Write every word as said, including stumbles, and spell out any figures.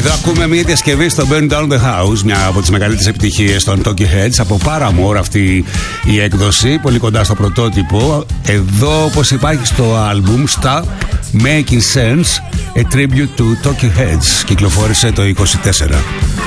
Εδώ ακούμε μια διασκευή στο Burn Down the House, μια από τις μεγαλύτερες επιτυχίες των Talking Heads, από Paramore αυτή η έκδοση, πολύ κοντά στο πρωτότυπο. Εδώ, όπως υπάρχει στο άλμπουμ, στα Making Sense, a tribute to Talking Heads, κυκλοφόρησε το είκοσι τέσσερα.